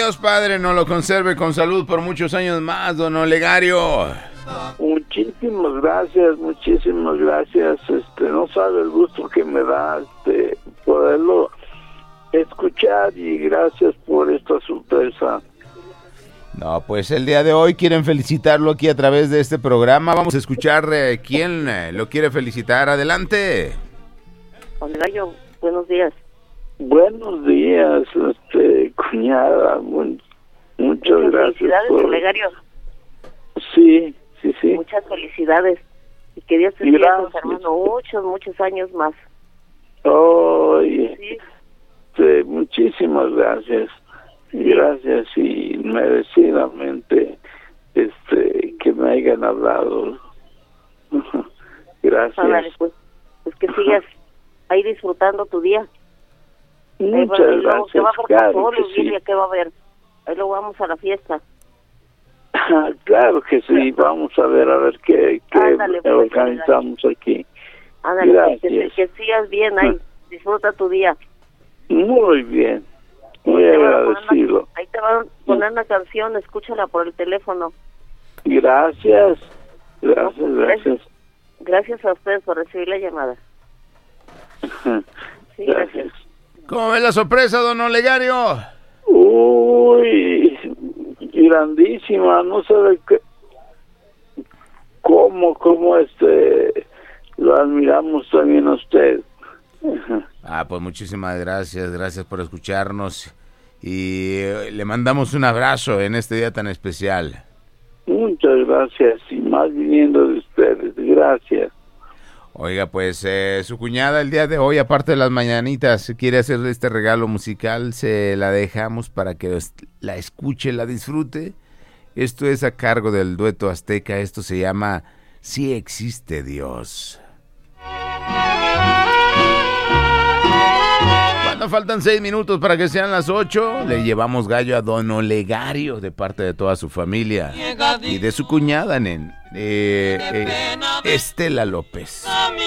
Dios Padre nos lo conserve con salud por muchos años más, don Olegario. Muchísimas gracias. No sabe el gusto que me da poderlo escuchar, y gracias por esta sorpresa. No, pues el día de hoy quieren felicitarlo aquí a través de este programa. Vamos a escuchar quién lo quiere felicitar. Adelante. Olegario, buenos días. Buenos días, cuñada. Muchas gracias. Felicidades, Olegario. Sí. Muchas felicidades. Y que Dios te siga conservando muchos años más. Muchísimas gracias. Gracias, y merecidamente que me hayan hablado. Gracias. Vale, pues que sigas ahí disfrutando tu día. Muchas gracias. Que va a haber que va a haber. Ahí luego vamos a la fiesta. Claro que sí, vamos a ver qué organizamos aquí. Ándale, gracias. Que sigas bien ahí, disfruta tu día. Muy bien, muy agradecido. Ahí te van a poner una canción, escúchala por el teléfono. Gracias. Gracias a ustedes por recibir la llamada. Sí, gracias. ¿Cómo ve la sorpresa, don Olegario? Uy, grandísima, no sabe cómo lo admiramos también a usted. Pues muchísimas gracias por escucharnos, y le mandamos un abrazo en este día tan especial. Muchas gracias, y más viniendo de ustedes, gracias. Oiga, pues su cuñada el día de hoy, aparte de las mañanitas, quiere hacerle este regalo musical, se la dejamos para que la escuche, la disfrute. Esto es a cargo del dueto azteca, esto se llama Sí Existe Dios. Cuando faltan 6 minutos para que sean las 8, le llevamos gallo a don Olegario de parte de toda su familia y de su cuñada, Estela López.